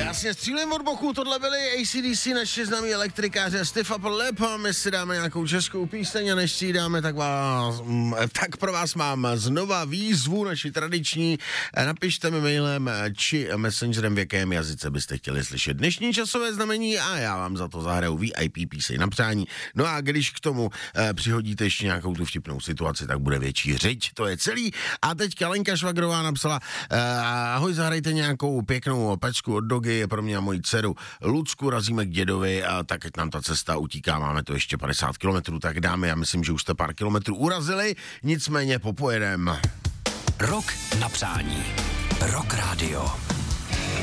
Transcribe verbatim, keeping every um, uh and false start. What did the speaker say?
Jasně, střílím od boku, tohle byli A C D C, naši známí elektrikáři Stiff Upper Lip, a my si dáme nějakou českou píseň a než si ji dáme, tak, vás, tak pro vás mám znova výzvu, naši tradiční. Napište mi mailem či messengerem, v jakém jazyce byste chtěli slyšet dnešní časové znamení a já vám za to zahraju V I P píseň na přání. No a když k tomu eh, přihodíte ještě nějakou tu vtipnou situaci, tak bude větší řeč, to je celý. A teď Lenka Švagrová napsala, eh, ahoj, zahrajte nějakou pěknou pečku od Dogy, je pro mě a moji dceru Lucku, razíme k dědovi, a tak ať nám ta cesta utíká, máme to ještě padesát kilometrů, tak dáme, já myslím, že už jste pár kilometrů urazili, nicméně popojedem. Rok na přání. Rock Radio.